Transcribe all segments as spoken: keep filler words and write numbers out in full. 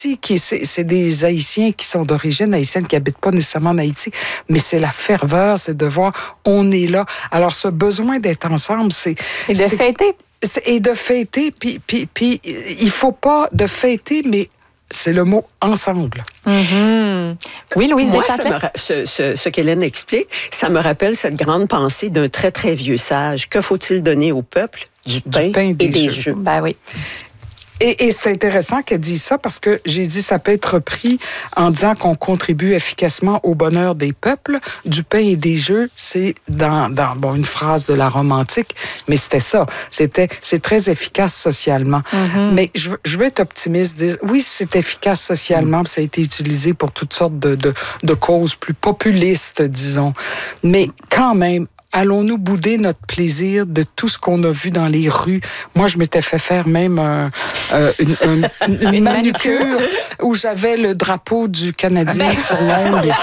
qui c'est, c'est des Haïtiens qui sont d'origine haïtienne, qui habitent pas nécessairement en Haïti, mais c'est la ferveur, c'est de voir, on est là. Alors, ce besoin d'être ensemble, c'est... Et de c'est, fêter. C'est, et de fêter, puis, puis, puis il faut pas de fêter, mais c'est le mot ensemble. Mm-hmm. Oui, Louise Moi, Deschâtelet. ça me ra- ce, ce, ce qu'Hélène explique, ça me rappelle cette grande pensée d'un très, très vieux sage. Que faut-il donner au peuple? Du pain, Du pain et des des jeux. jeux. Ben oui. Et, et c'est intéressant qu'elle dise ça parce que j'ai dit ça peut être repris en disant qu'on contribue efficacement au bonheur des peuples. Du pain et des jeux, c'est dans, dans bon, une phrase de la Rome antique, mais c'était ça. C'était, c'est très efficace socialement. Mm-hmm. Mais je, je veux être optimiste. Dire, oui, c'est efficace socialement, mm. ça a été utilisé pour toutes sortes de, de, de causes plus populistes, disons. Mais quand même, allons-nous bouder notre plaisir de tout ce qu'on a vu dans les rues? Moi, je m'étais fait faire même euh, euh, une, une, une, une manucure où j'avais le drapeau du Canadien ben... sur l'ongle.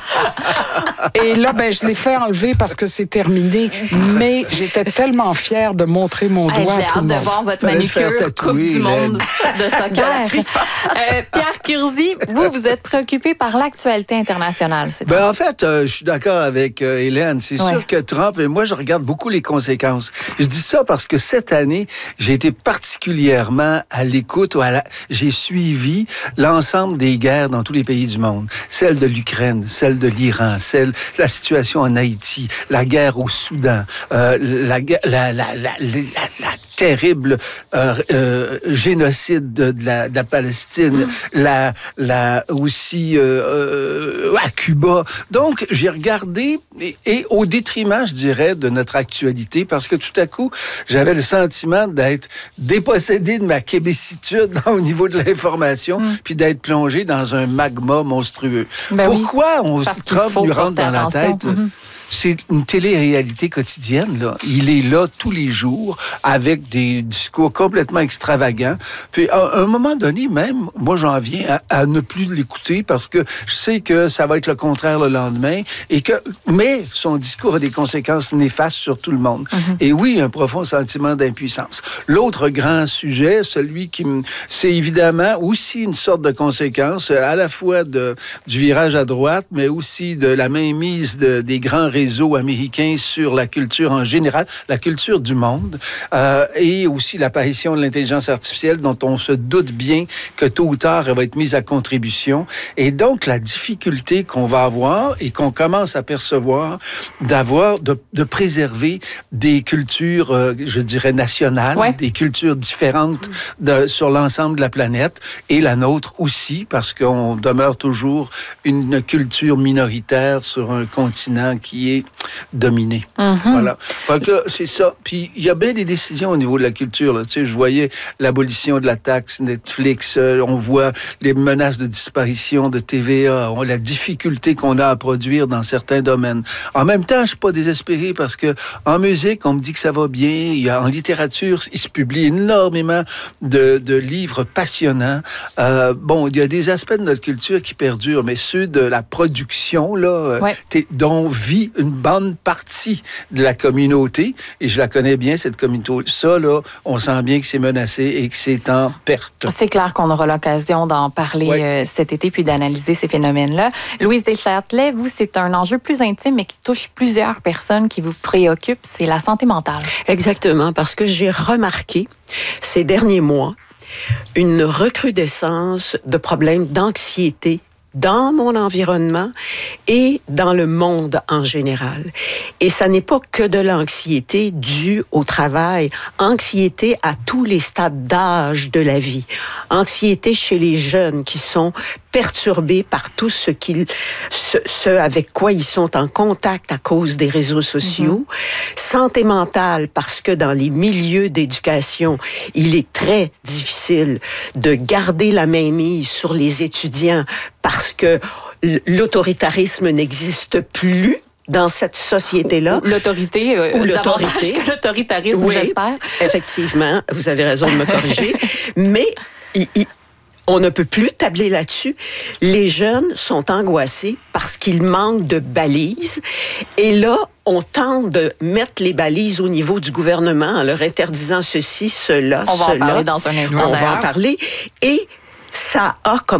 Et là, ben, je l'ai fait enlever parce que c'est terminé. Mais j'étais tellement fière de montrer mon doigt hey, à tout le monde. J'ai hâte de voir votre manucure Coupe du monde de soccer. euh, Pierre Curzi, vous, vous êtes préoccupé par l'actualité internationale. C'est ben, en fait, euh, je suis d'accord avec euh, Hélène. C'est ouais. sûr que Trump, et moi, je regarde beaucoup les conséquences. Je dis ça parce que cette année, j'ai été particulièrement à l'écoute, à la... j'ai suivi l'ensemble des guerres dans tous les pays du monde. Celle de l'Ukraine, celle de l'Iran, celle la situation en Haïti, la guerre au Soudan, euh, la, la, la, la, la, la terrible euh, euh, génocide de, de, la, de la Palestine, mmh. la, la aussi euh, euh, à Cuba. Donc, j'ai regardé et, et au détriment, je dirais, de notre actualité, parce que tout à coup, j'avais le sentiment d'être dépossédé de ma québécitude au niveau de l'information, mmh. puis d'être plongé dans un magma monstrueux. Ben Pourquoi oui, on Trump lui rentre dans la tête? Mmh. C'est une télé-réalité quotidienne, là. Il est là tous les jours avec des discours complètement extravagants. Puis, à un moment donné, même, moi, j'en viens à, à ne plus l'écouter parce que je sais que ça va être le contraire le lendemain et que, mais son discours a des conséquences néfastes sur tout le monde. Mm-hmm. Et oui, un profond sentiment d'impuissance. L'autre grand sujet, celui qui me, c'est évidemment aussi une sorte de conséquence à la fois de, du virage à droite, mais aussi de la mainmise de, des grands réseaux américains sur la culture en général, la culture du monde, euh, et aussi l'apparition de l'intelligence artificielle dont on se doute bien que tôt ou tard, elle va être mise à contribution. Et donc, la difficulté qu'on va avoir et qu'on commence à percevoir d'avoir, de, de préserver des cultures, euh, je dirais, nationales, ouais. des cultures différentes de, sur l'ensemble de la planète, et la nôtre aussi, parce qu'on demeure toujours une culture minoritaire sur un continent qui est dominé. Mm-hmm. Voilà. Fait que c'est ça. Puis il y a bien des décisions au niveau de la culture. Là. Tu sais, je voyais l'abolition de la taxe Netflix. Euh, on voit les menaces de disparition de T V A. On, la difficulté qu'on a à produire dans certains domaines. En même temps, je suis pas désespéré parce que en musique, on me dit que ça va bien. Il y a en littérature, il se publie énormément de, de livres passionnants. Euh, bon, il y a des aspects de notre culture qui perdurent, mais ceux de la production là, ouais. dont vit une bonne partie de la communauté, et je la connais bien, cette communauté. Ça, là, on sent bien que c'est menacé et que c'est en perte. C'est clair qu'on aura l'occasion d'en parler oui. euh, cet été, puis d'analyser ces phénomènes-là. Louise Deschâtelet, vous, c'est un enjeu plus intime, mais qui touche plusieurs personnes, qui vous préoccupe, c'est la santé mentale. Exactement, parce que j'ai remarqué ces derniers mois une recrudescence de problèmes d'anxiété dans mon environnement et dans le monde en général. Et ça n'est pas que de l'anxiété due au travail, anxiété à tous les stades d'âge de la vie, anxiété chez les jeunes qui sont perturbés par tout ce, qu'ils, ce, ce avec quoi ils sont en contact à cause des réseaux sociaux, mm-hmm. santé mentale parce que dans les milieux d'éducation, il est très difficile de garder la mainmise sur les étudiants parce que l'autoritarisme n'existe plus dans cette société-là. Ou l'autorité, euh, ou l'autorité. Que l'autoritarisme, oui, j'espère. Effectivement, vous avez raison de me corriger. Mais il, il, on ne peut plus tabler là-dessus. Les jeunes sont angoissés parce qu'ils manquent de balises. Et là, on tente de mettre les balises au niveau du gouvernement en leur interdisant ceci, cela, on cela. On va en parler dans un instant. On va en parler. Et ça a comme